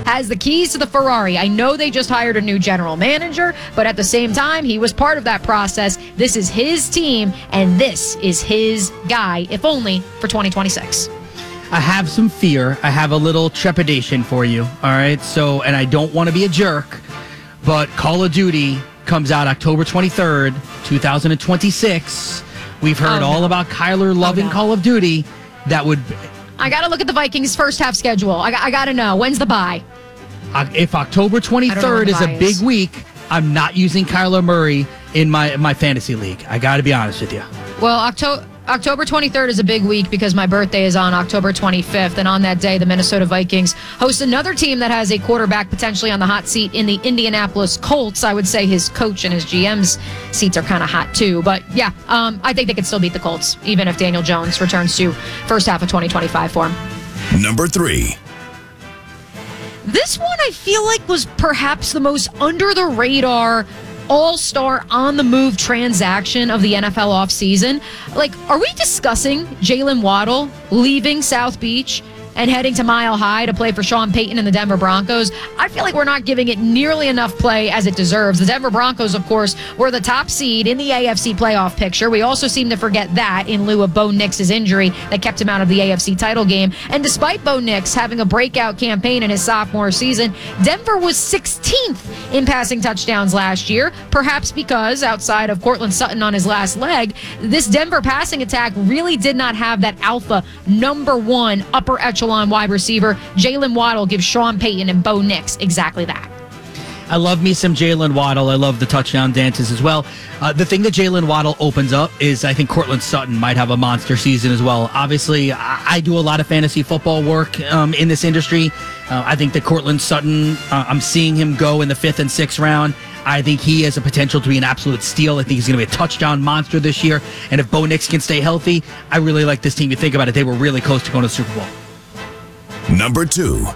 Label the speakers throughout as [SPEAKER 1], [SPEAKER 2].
[SPEAKER 1] has the keys to the Ferrari. I know they just hired a new general manager, but at the same time, he was part of that process. This is his team, and this is his guy, if only for 2026.
[SPEAKER 2] I have some fear. I have a little trepidation for you. All right. So, and I don't want to be a jerk, but Call of Duty comes out October 23rd, 2026. We've heard all about Kyler loving Call of Duty. I got to look at the Vikings' first half schedule. I got to know. When's the bye? If October 23rd is a big week, I'm not using Kyler Murray in my fantasy league. I got to be honest with you.
[SPEAKER 1] Well, October 23rd is a big week because my birthday is on October 25th. And on that day, the Minnesota Vikings host another team that has a quarterback potentially on the hot seat in the Indianapolis Colts. I would say his coach and his GM's seats are kind of hot too. But yeah, I think they could still beat the Colts, even if Daniel Jones returns to first half of 2025 for him.
[SPEAKER 3] Number 3.
[SPEAKER 1] This one I feel like was perhaps the most under the radar all-star on-the-move transaction of the NFL offseason. Like, are we discussing Jalen Waddle leaving South Beach and heading to Mile High to play for Sean Payton and the Denver Broncos? I feel like we're not giving it nearly enough play as it deserves. The Denver Broncos, of course, were the top seed in the AFC playoff picture. We also seem to forget that in lieu of Bo Nix's injury that kept him out of the AFC title game. And despite Bo Nix having a breakout campaign in his sophomore season, Denver was 16th in passing touchdowns last year, perhaps because outside of Cortland Sutton on his last leg, this Denver passing attack really did not have that alpha number one upper echelon wide receiver. Jalen Waddle gives Sean Payton and Bo Nix exactly that.
[SPEAKER 2] I love me some Jalen Waddle. I love the touchdown dances as well. The thing that Jalen Waddle opens up is I think Cortland Sutton might have a monster season as well. Obviously, I do a lot of fantasy football work in this industry. I think that Cortland Sutton, I'm seeing him go in the 5th and 6th round. I think he has a potential to be an absolute steal. I think he's going to be a touchdown monster this year. And if Bo Nix can stay healthy, I really like this team. You think about it, they were really close to going to the Super Bowl.
[SPEAKER 3] Number 2.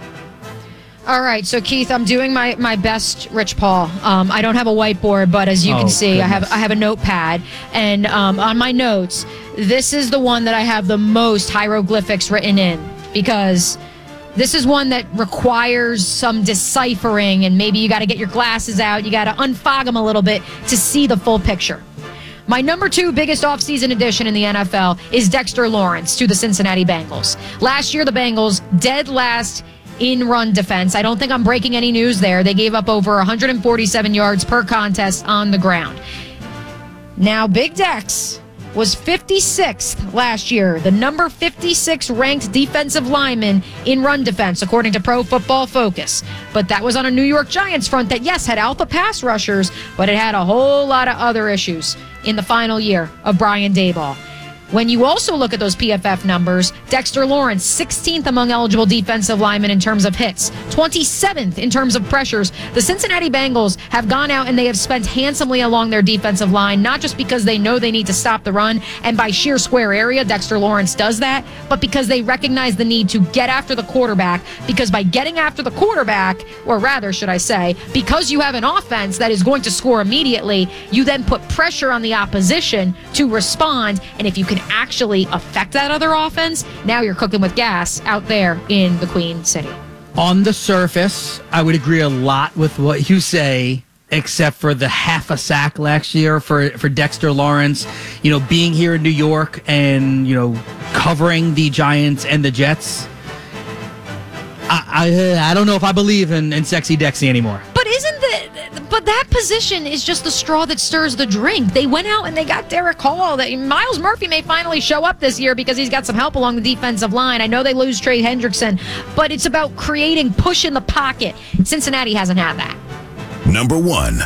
[SPEAKER 1] All right, so Keith, I'm doing my best Rich Paul. I don't have a whiteboard, but as you can see,
[SPEAKER 2] goodness.
[SPEAKER 1] I have a notepad. And on my notes, this is the one that I have the most hieroglyphics written in, because this is one that requires some deciphering, and maybe you got to get your glasses out. You got to unfog them a little bit to see the full picture. My number 2 biggest offseason addition in the NFL is Dexter Lawrence to the Cincinnati Bengals. Last year, the Bengals dead last in run defense. I don't think I'm breaking any news there. They gave up over 147 yards per contest on the ground. Now, Big Dex was 56th last year, the number 56 ranked defensive lineman in run defense, according to Pro Football Focus. But that was on a New York Giants front that, yes, had alpha pass rushers, but it had a whole lot of other issues in the final year of Brian Daboll. When you also look at those PFF numbers, Dexter Lawrence, 16th among eligible defensive linemen in terms of hits, 27th in terms of pressures. The Cincinnati Bengals have gone out and they have spent handsomely along their defensive line, not just because they know they need to stop the run, and by sheer square area, Dexter Lawrence does that, but because they recognize the need to get after the quarterback, because by getting after the quarterback, or rather, should I say, because you have an offense that is going to score immediately, you then put pressure on the opposition to respond, and if you can actually affect that other offense, now you're cooking with gas out there in the Queen City.
[SPEAKER 2] On the surface, I would agree a lot with what you say, except for the half a sack last year for Dexter Lawrence. You know, being here in New York and, you know, covering the Giants and the Jets, I don't know if I believe in Sexy Dexy anymore.
[SPEAKER 1] But that position is just the straw that stirs the drink. They went out and they got Derek Hall. Miles Murphy may finally show up this year because he's got some help along the defensive line. I know they lose Trey Hendrickson, but it's about creating push in the pocket. Cincinnati hasn't had that.
[SPEAKER 3] Number 1.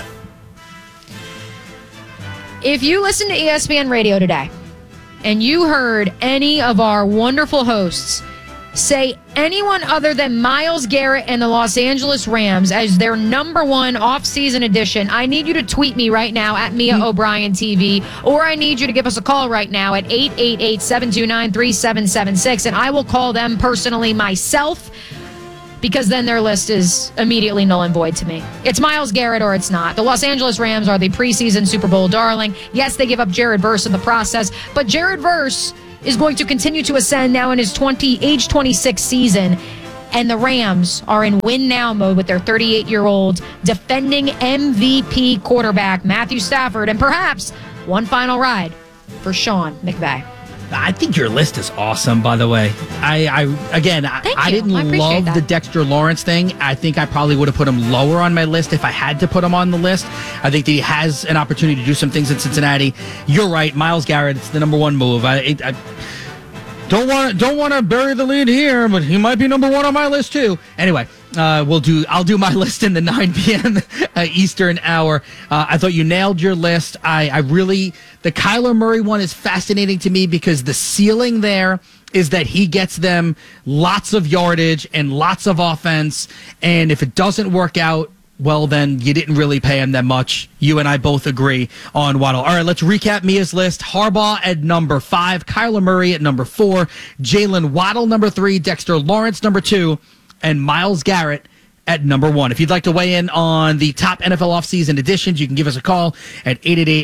[SPEAKER 1] If you listen to ESPN Radio today and you heard any of our wonderful hosts say anyone other than Myles Garrett and the Los Angeles Rams as their number 1 offseason addition, I need you to tweet me right now at Mia O'Brien TV, or I need you to give us a call right now at 888-729-3776, and I will call them personally myself, because then their list is immediately null and void to me. It's Myles Garrett or it's not. The Los Angeles Rams are the preseason Super Bowl darling. Yes, they give up Jared Verse in the process, but Jared Verse is going to continue to ascend now in his age 26 season. And the Rams are in win now mode with their 38-year-old defending MVP quarterback, Matthew Stafford, and perhaps one final ride for Sean McVay.
[SPEAKER 2] I think your list is awesome, by the way. I didn't love the Dexter Lawrence thing. I think I probably would have put him lower on my list if I had to put him on the list. I think that he has an opportunity to do some things in Cincinnati. You're right, Myles Garrett, it's the number one move. I don't want to bury the lead here, but he might be number one on my list too. Anyway, I'll do my list in the 9 p.m. Eastern hour. I thought you nailed your list. The Kyler Murray one is fascinating to me because the ceiling there is that he gets them lots of yardage and lots of offense. And if it doesn't work out, well, then you didn't really pay him that much. You and I both agree on Waddle. All right, let's recap Mia's list. Harbaugh at number 5, Kyler Murray at number 4, Jalen Waddle number 3, Dexter Lawrence number 2, and Myles Garrett at number 1. If you'd like to weigh in on the top NFL offseason editions, you can give us a call at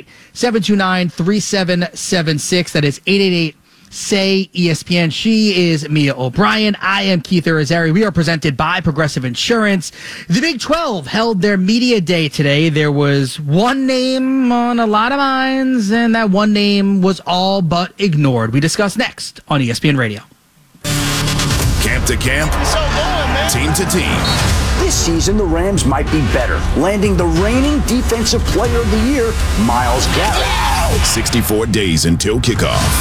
[SPEAKER 2] 888-729-3776. That is 888-SAY-ESPN. She is Mia O'Brien. I am Keith Irizarry. We are presented by Progressive Insurance. The Big 12 held their media day today. There was one name on a lot of minds, and that one name was all but ignored. We discuss next on ESPN Radio.
[SPEAKER 3] Camp to camp, team to team.
[SPEAKER 4] This season, the Rams might be better, landing the reigning Defensive Player of the Year, Myles Garrett.
[SPEAKER 3] 64 days until kickoff.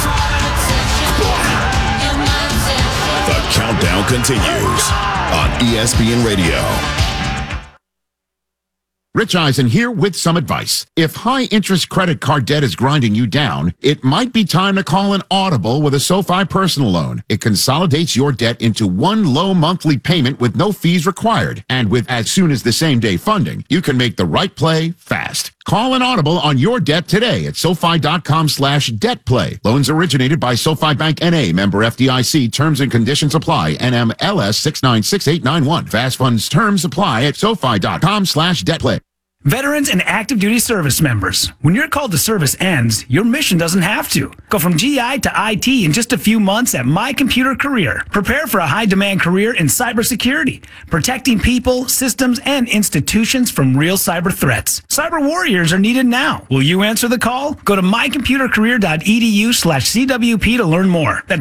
[SPEAKER 3] The countdown continues on ESPN Radio.
[SPEAKER 5] Rich Eisen here with some advice. If high-interest credit card debt is grinding you down, it might be time to call an audible with a SoFi personal loan. It consolidates your debt into one low monthly payment with no fees required. And with as soon as the same-day funding, you can make the right play fast. Call an audible on your debt today at SoFi.com/debtplay. Loans originated by SoFi Bank N.A., member FDIC. Terms and conditions apply. NMLS 696891. Fast funds terms apply at SoFi.com/debtplay.
[SPEAKER 6] Veterans and active duty service members, when your call to service ends, your mission doesn't have to. Go from GI to IT in just a few months at My Computer Career. Prepare for a high-demand career in cybersecurity, protecting people, systems, and institutions from real cyber threats. Cyber warriors are needed now. Will you answer the call? Go to mycomputercareer.edu/CWP to learn more. That's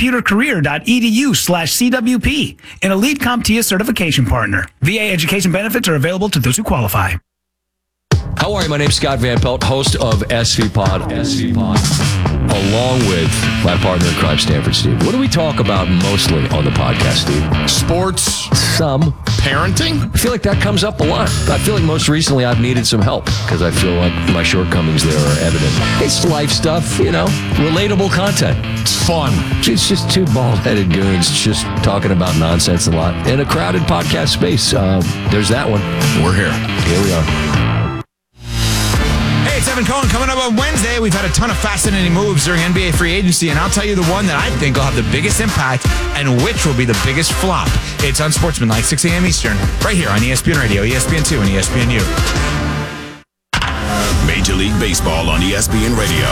[SPEAKER 6] mycomputercareer.edu/CWP, an elite CompTIA certification partner. VA education benefits are available to those who qualify.
[SPEAKER 7] How are you? My name's Scott Van Pelt, host of SV Pod, along with my partner in crime, Stanford Steve. What do we talk about mostly on the podcast, Steve?
[SPEAKER 8] Sports.
[SPEAKER 7] Some.
[SPEAKER 8] Parenting.
[SPEAKER 7] I feel like that comes up a lot. I feel like most recently I've needed some help because I feel like my shortcomings there are evident. It's life stuff, relatable content.
[SPEAKER 8] It's fun.
[SPEAKER 7] It's just two bald-headed goons just talking about nonsense a lot in a crowded podcast space. There's that one.
[SPEAKER 8] We're here.
[SPEAKER 7] Here we are.
[SPEAKER 9] Hey, it's Evan Cohen. Coming up on Wednesday, we've had a ton of fascinating moves during NBA free agency, and I'll tell you the one that I think will have the biggest impact and which will be the biggest flop. It's Unsportsmanlike, 6 a.m. Eastern, right here on ESPN Radio, ESPN2, and ESPNU.
[SPEAKER 3] Major League Baseball on ESPN Radio.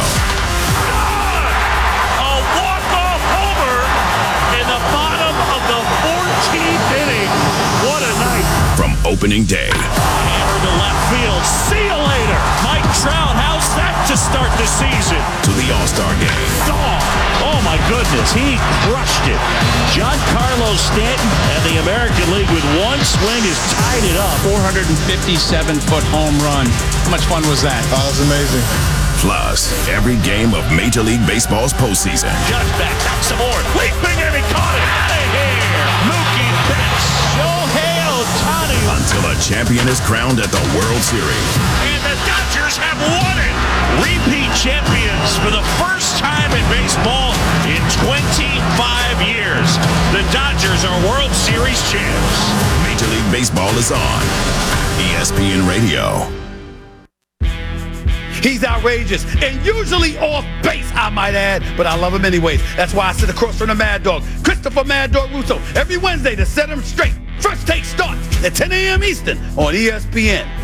[SPEAKER 10] A walk-off homer in the bottom of the 14th inning. What a night.
[SPEAKER 3] From opening day.
[SPEAKER 10] Hammer to left field. See you later. Mike Trout, how's that to start the season?
[SPEAKER 3] To the All-Star Game.
[SPEAKER 10] Oh my goodness, he crushed it. Giancarlo Stanton and the American League with one swing has tied it up.
[SPEAKER 11] 457-foot home run. How much fun was that?
[SPEAKER 8] Oh, that was amazing.
[SPEAKER 3] Plus, every game of Major League Baseball's postseason.
[SPEAKER 10] Judge back, back some more. Leaping and he caught it. Out of here. Mookie Betts. Shohei Ohtani.
[SPEAKER 3] Until a champion is crowned at the World Series.
[SPEAKER 10] And the Dodgers have won it. Repeat champions for the first time in baseball in 25 years. The Dodgers are World Series champs.
[SPEAKER 3] Major League Baseball is on ESPN Radio.
[SPEAKER 12] He's outrageous and usually off base, I might add, but I love him anyways. That's why I sit across from the Mad Dog, Christopher Mad Dog Russo, every Wednesday to set him straight. First Take starts at 10 a.m. Eastern on ESPN.